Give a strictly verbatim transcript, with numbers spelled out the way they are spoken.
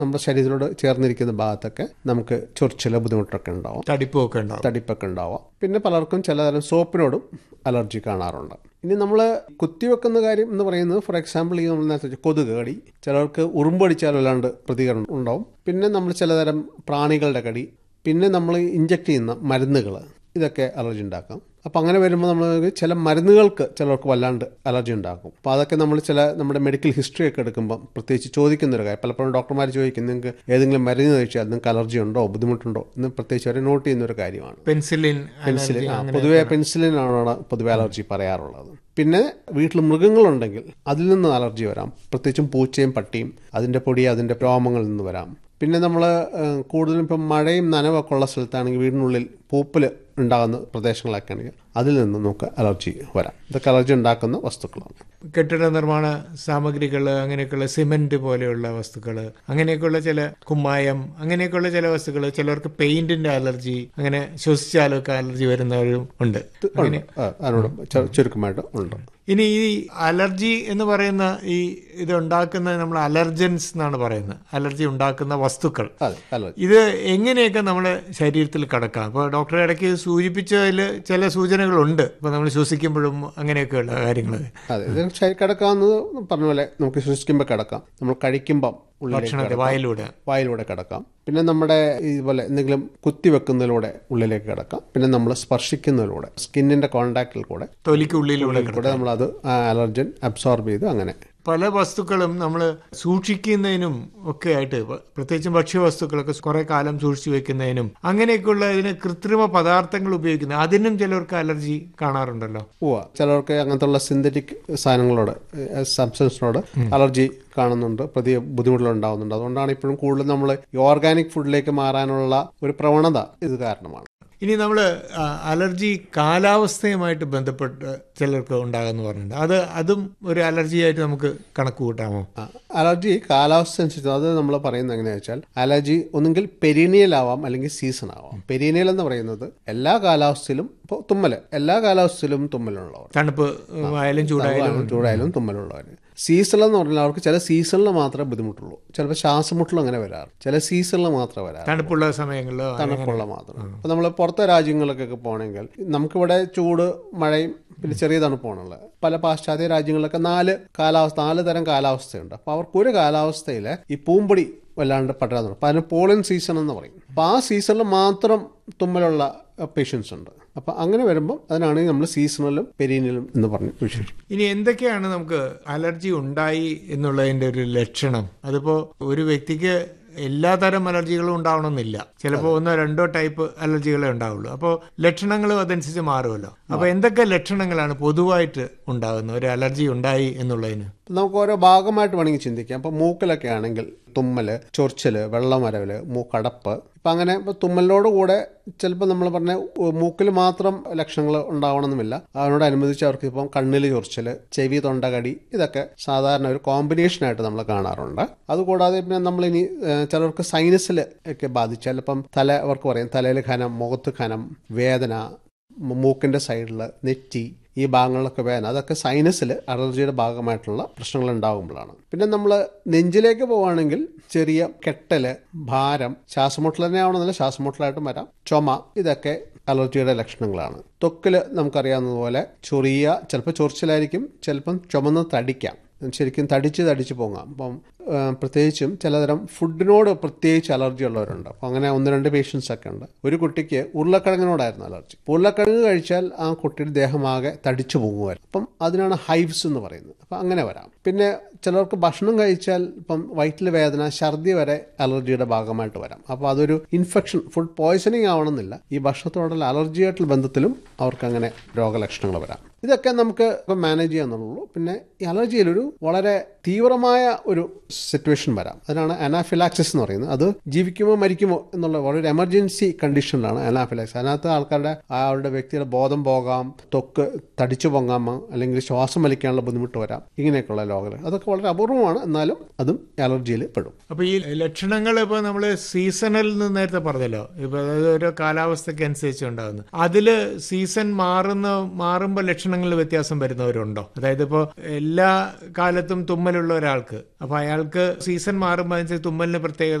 നമ്മുടെ ശരീരത്തിലോട് ചേർന്നിരിക്കുന്ന ഭാഗത്തൊക്കെ നമുക്ക് ചൊറിച്ചില ബുദ്ധിമുട്ടൊക്കെ ഉണ്ടാവും, തടിപ്പൊക്കെ ഉണ്ടാവും തടിപ്പൊക്കെ ഉണ്ടാവാം. പിന്നെ പലർക്കും ചിലതരം സോപ്പിനോടും അലർജി കാണാറുണ്ട്. ഇനി നമ്മൾ കുത്തിവെക്കുന്ന കാര്യം എന്ന് പറയുന്നത്, ഫോർ എക്സാമ്പിൾ ഈ നമ്മൾ നേരത്തെ കൊതുക് കടി, ചിലർക്ക് ഉറുമ്പടിച്ചാൽ വല്ലാണ്ട് പ്രതികരണം ഉണ്ടാവും. പിന്നെ നമ്മൾ ചിലതരം പ്രാണികളുടെ കടി, പിന്നെ നമ്മൾ ഇഞ്ചക്ട് ചെയ്യുന്ന മരുന്നുകൾ, ഇതൊക്കെ അലർജി ഉണ്ടാക്കാം. അപ്പം അങ്ങനെ വരുമ്പോൾ നമ്മൾ ചില മരുന്നുകൾക്ക് ചിലർക്ക് വല്ലാണ്ട് അലർജി ഉണ്ടാക്കും. അപ്പോൾ അതൊക്കെ നമ്മൾ ചില നമ്മുടെ മെഡിക്കൽ ഹിസ്റ്ററി ഒക്കെ എടുക്കുമ്പോൾ പ്രത്യേകിച്ച് ചോദിക്കുന്നൊരു കാര്യം, പലപ്പോഴും ഡോക്ടർമാർ ചോദിക്കും നിങ്ങൾക്ക് ഏതെങ്കിലും മരുന്ന് കഴിച്ചാൽ നിങ്ങൾക്ക് അലർജി ഉണ്ടോ, ബുദ്ധിമുട്ടുണ്ടോ എന്ന് പ്രത്യേകിച്ച് അവർ നോട്ട് ചെയ്യുന്നൊരു കാര്യമാണ്. പെൻസിലിൻ പെൻസിലിൻ ആ പൊതുവെ പെൻസിലിനാണ് പൊതുവെ അലർജി പറയാറുള്ളത്. പിന്നെ വീട്ടിൽ മൃഗങ്ങളുണ്ടെങ്കിൽ അതിൽ നിന്ന് അലർജി വരാം, പ്രത്യേകിച്ചും പൂച്ചയും പട്ടിയും അതിൻ്റെ പൊടി അതിൻ്റെ രോമങ്ങളിൽ നിന്ന് വരാം. പിന്നെ നമ്മൾ കൂടുതലും ഇപ്പം മഴയും നനവൊക്കെ ഉള്ള സ്ഥലത്താണെങ്കിൽ വീടിനുള്ളിൽ പൂപ്പൽ ഉണ്ടാകുന്ന പ്രദേശങ്ങളൊക്കെ ആണെങ്കിൽ അതിൽ നിന്ന് നമുക്ക് അലർജി വരാം. ഇതൊക്കെ അലർജി ഉണ്ടാക്കുന്ന വസ്തുക്കളാണ്. കെട്ടിട നിർമ്മാണ സാമഗ്രികൾ, അങ്ങനെയൊക്കെയുള്ള സിമെന്റ് പോലെയുള്ള വസ്തുക്കൾ, അങ്ങനെയൊക്കെയുള്ള ചില കുമ്മായം, അങ്ങനെയൊക്കെയുള്ള ചില വസ്തുക്കൾ, ചിലർക്ക് പെയിന്റിന്റെ അലർജി, അങ്ങനെ ശ്വസിച്ചാലൊക്കെ അലർജി വരുന്നവരും ഉണ്ട്. അതിനോട് ചുരുക്കമായിട്ട് ഉണ്ട്. ഇനി ഈ അലർജി എന്ന് പറയുന്ന ഈ ഇത് ഉണ്ടാക്കുന്ന നമ്മൾ അലർജൻസ് എന്നാണ് പറയുന്നത്, അലർജി ഉണ്ടാക്കുന്ന വസ്തുക്കൾ. ഇത് എങ്ങനെയൊക്കെ നമ്മുടെ ശരീരത്തിൽ കടക്കാം? അപ്പോൾ ഡോക്ടർ ഇടയ്ക്ക് സൂചിപ്പിച്ചതിൽ ചില സൂചനകളുണ്ട്, ഇപ്പോൾ നമ്മൾ ശ്വസിക്കുമ്പോഴും അങ്ങനെയൊക്കെയുള്ള കാര്യങ്ങൾ. അതെ, ഇത് കിടക്കാവുന്നത് പറഞ്ഞ പോലെ നമുക്ക് ശ്വസിക്കുമ്പോൾ കിടക്കാം, നമ്മൾ കഴിക്കുമ്പം വായിലൂടെ വായിലൂടെ കിടക്കാം. പിന്നെ നമ്മുടെ ഇതുപോലെ എന്തെങ്കിലും കുത്തിവെക്കുന്നതിലൂടെ ഉള്ളിലേക്ക് കിടക്കാം. പിന്നെ നമ്മൾ സ്പർശിക്കുന്നതിലൂടെ സ്കിന്നിന്റെ കോണ്ടാക്റ്റിൽ കൂടെ തൊലിക്കുള്ളിലൂടെ കൂടെ നമ്മളത് അലർജൻ അബ്സോർബ് ചെയ്ത് അങ്ങനെ പല വസ്തുക്കളും നമ്മൾ സൂക്ഷിക്കുന്നതിനും ഒക്കെ ആയിട്ട്, പ്രത്യേകിച്ചും ഭക്ഷ്യവസ്തുക്കളൊക്കെ കുറെ കാലം സൂക്ഷിച്ചു വെക്കുന്നതിനും അങ്ങനെയൊക്കെയുള്ള ഇതിന് കൃത്രിമ പദാർത്ഥങ്ങൾ ഉപയോഗിക്കുന്നത്, അതിനും ചിലർക്ക് അലർജി കാണാറുണ്ടല്ലോ. ഓ ചിലർക്ക് അങ്ങനത്തെ ഉള്ള സിന്തറ്റിക് സാധനങ്ങളോട്, സബ്സ്റ്റൻസിനോട് അലർജി കാണുന്നുണ്ട്, പ്രതി ബുദ്ധിമുട്ടുകൾ ഉണ്ടാകുന്നുണ്ട്. അതുകൊണ്ടാണ് ഇപ്പോഴും കൂടുതൽ നമ്മൾ ഈ ഓർഗാനിക് ഫുഡിലേക്ക് മാറാനുള്ള ഒരു പ്രവണത ഇത് കാരണമാണ്. ഇനി നമ്മൾ അലർജി കാലാവസ്ഥയുമായിട്ട് ബന്ധപ്പെട്ട് ചിലർക്ക് ഉണ്ടാകുമെന്ന് പറഞ്ഞിട്ടുണ്ട്. അത് അതും ഒരു അലർജിയായിട്ട് നമുക്ക് കണക്ക് കൂട്ടാമോ? അലർജി കാലാവസ്ഥ അനുസരിച്ച് അത് നമ്മൾ പറയുന്നത് എങ്ങനെയാ വെച്ചാൽ, അലർജി ഒന്നുകിൽ പെരീനിയൽ ആവാം അല്ലെങ്കിൽ സീസൺ ആവാം. പെരീനിയൽ എന്ന് പറയുന്നത് എല്ലാ കാലാവസ്ഥയിലും, ഇപ്പോൾ തുമ്മൽ എല്ലാ കാലാവസ്ഥയിലും തുമ്മലുള്ളവർ, തണുപ്പ് ആയാലും ചൂടായാലും ചൂടായാലും തുമ്മലുള്ളവർ. സീസണിൽ എന്ന് പറഞ്ഞാൽ അവർക്ക് ചില സീസണിൽ മാത്രമേ ബുദ്ധിമുട്ടുള്ളൂ. ചിലപ്പോൾ ശ്വാസമുട്ടലും അങ്ങനെ വരാറ്, ചില സീസണിൽ മാത്രമേ വരാറ്, തണുപ്പുള്ള സമയങ്ങളിൽ തണുപ്പുള്ള മാത്രം. അപ്പോൾ നമ്മൾ പുറത്തെ രാജ്യങ്ങളിലേക്കൊക്കെ പോകണമെങ്കിൽ നമുക്കിവിടെ ചൂട് മഴയും പിന്നെ ചെറിയ തണുപ്പാണുള്ളത്. പല പാശ്ചാത്യ രാജ്യങ്ങളിലൊക്കെ നാല് കാലാവസ്ഥ നാല് തരം കാലാവസ്ഥയുണ്ട്. അപ്പോൾ അവർക്കൊരു കാലാവസ്ഥയിൽ ഈ പൂമ്പൊടി വല്ലാണ്ട് പടരാൻ തുടങ്ങും. അപ്പോൾ അതിന് പോളൻ സീസൺ എന്ന് പറയും. അപ്പോൾ ആ സീസണിൽ മാത്രം തുമ്മലുള്ള പേഷ്യൻസ് ഉണ്ട്. അപ്പം അങ്ങനെ വരുമ്പോൾ അതിനാണ് നമ്മൾ സീസണലും പെരീനിയലും എന്ന് പറഞ്ഞ് വിശേഷിക്കും. ഇനി എന്തൊക്കെയാണ് നമുക്ക് അലർജി ഉണ്ടായി എന്നുള്ളതിൻ്റെ ഒരു ലക്ഷണം? അതിപ്പോൾ ഒരു വ്യക്തിക്ക് എല്ലാ തരം അലർജികളും ഉണ്ടാവണമെന്നില്ല, ചിലപ്പോൾ ഒന്നോ രണ്ടോ ടൈപ്പ് അലർജികളെ ഉണ്ടാവുള്ളൂ. അപ്പോൾ ലക്ഷണങ്ങളും അതനുസരിച്ച് മാറുമല്ലോ. അപ്പോൾ എന്തൊക്കെ ലക്ഷണങ്ങളാണ് പൊതുവായിട്ട് ഉണ്ടാകുന്നത് ഒരു അലർജി ഉണ്ടായി എന്നുള്ളതിന്? നമുക്ക് ഓരോ ഭാഗമായിട്ട് വേണമെങ്കിൽ ചിന്തിക്കാം. അപ്പോൾ മൂക്കിലൊക്കെ ആണെങ്കിൽ തുമ്മല്, ചൊറിച്ചല്, വെള്ളമരവല്, മൂക്കടപ്പ്. ഇപ്പം അങ്ങനെ ഇപ്പോൾ തുമ്മലിനോട് കൂടെ ചിലപ്പോൾ നമ്മൾ പറഞ്ഞ മൂക്കിൽ മാത്രം ലക്ഷണങ്ങൾ ഉണ്ടാവണമെന്നുമില്ല. അതിനോടനുബന്ധിച്ച് അവർക്ക് ഇപ്പം കണ്ണിൽ ചൊറിച്ചല്, ചെവി തൊണ്ടകടി, ഇതൊക്കെ സാധാരണ ഒരു കോമ്പിനേഷനായിട്ട് നമ്മൾ കാണാറുണ്ട്. അതുകൂടാതെ പിന്നെ നമ്മളിനി ചിലർക്ക് സൈനസിൽ ഒക്കെ ബാധിച്ചാൽ ഇപ്പം തല അവർക്ക് പറയും തലയിൽ ഖനം, മുഖത്ത് ഖനം, വേദന, മൂക്കിൻ്റെ സൈഡിൽ, നെറ്റി, ഈ ഭാഗങ്ങളിലൊക്കെ വേദന, അതൊക്കെ സൈനസിൽ അലർജിയുടെ ഭാഗമായിട്ടുള്ള പ്രശ്നങ്ങൾ ഉണ്ടാകുമ്പോഴാണ്. പിന്നെ നമ്മൾ നെഞ്ചിലേക്ക് പോവുകയാണെങ്കിൽ ചെറിയ കെട്ടല്, ഭാരം, ശ്വാസമുട്ടൽ തന്നെ ആവണമെന്നില്ല, ശ്വാസമുട്ടലായിട്ടും വരാം, ചുമ, ഇതൊക്കെ അലർജിയുടെ ലക്ഷണങ്ങളാണ്. ത്വക്കിൽ നമുക്കറിയാവുന്നതുപോലെ ചൊറിയ, ചിലപ്പോൾ ചൊറിച്ചിലായിരിക്കും, ചിലപ്പം ചുമന്ന് തടിക്കാം, ശരിക്കും തടിച്ച് തടിച്ച് പോകാം. അപ്പം പ്രത്യേകിച്ചും ചിലതരം ഫുഡിനോട് പ്രത്യേകിച്ച് അലർജി ഉള്ളവരുണ്ട്. അപ്പം അങ്ങനെ ഒന്ന് രണ്ട് പേഷ്യൻസ് ഒക്കെ ഉണ്ട്. ഒരു കുട്ടിക്ക് ഉരുളക്കിഴങ്ങിനോടായിരുന്നു അലർജി. ഉരുളക്കിഴങ്ങ് കഴിച്ചാൽ ആ കുട്ടിയുടെ ദേഹമാകെ തടിച്ചു പോകുമായിരുന്നു. അപ്പം അതിനാണ് ഹൈവ്സ് എന്ന് പറയുന്നത്. അപ്പം അങ്ങനെ വരാം. പിന്നെ ചിലർക്ക് ഭക്ഷണം കഴിച്ചാൽ ഇപ്പം വയറ്റിൽ വേദന, ഛർദി വരെ അലർജിയുടെ ഭാഗമായിട്ട് വരാം. അപ്പോൾ അതൊരു ഇൻഫെക്ഷൻ, ഫുഡ് പോയ്സണിങ് ആവണമെന്നില്ല, ഈ ഭക്ഷണത്തോടുള്ള അലർജിയായിട്ടുള്ള ബന്ധത്തിലും അവർക്ക് അങ്ങനെ രോഗലക്ഷണങ്ങൾ വരാം. ഇതൊക്കെ നമുക്ക് ഇപ്പം മാനേജ് ചെയ്യാന്നുള്ളൂ. പിന്നെ ഈ അലർജിയിലൊരു വളരെ തീവ്രമായ ഒരു സിറ്റുവേഷൻ വരാം. അതിനാണ് അനാഫിലാക്സിസ് എന്ന് പറയുന്നത്. അത് ജീവിക്കുമോ മരിക്കുമോ എന്നുള്ള വളരെ എമർജൻസി കണ്ടീഷനിലാണ് അനാഫിലാക്സിസ്. അതിനകത്ത് ആൾക്കാരുടെ അവരുടെ വ്യക്തിയുടെ ബോധം പോകാം, ത്വക്ക് തടിച്ചു പൊങ്ങാം, അല്ലെങ്കിൽ ശ്വാസം വലിക്കാനുള്ള ബുദ്ധിമുട്ട് വരാം, ഇങ്ങനെയൊക്കെയുള്ള രോഗങ്ങൾ. അതൊക്കെ വളരെ അപൂർവമാണ്, എന്നാലും അതും അലർജിയിൽ പെടും. അപ്പോൾ ഈ ലക്ഷണങ്ങൾ ഇപ്പോൾ നമ്മൾ സീസണൽ എന്ന് നേരത്തെ പറഞ്ഞല്ലോ, ഇപ്പോൾ അതായത് ഓരോ കാലാവസ്ഥയ്ക്ക് അനുസരിച്ച് ഉണ്ടാകുന്നു. അതിൽ സീസൺ മാറുന്ന മാറുമ്പോൾ ലക്ഷണം ലക്ഷണങ്ങളിൽ വ്യത്യാസം വരുന്നവരുണ്ടോ? അതായത് ഇപ്പോൾ എല്ലാ കാലത്തും തുമ്മലുള്ള ഒരാൾക്ക്, അപ്പോൾ അയാൾക്ക് സീസൺ മാറുമ്പോൾ അതിനനുസരിച്ച് തുമ്മലിന് പ്രത്യേകത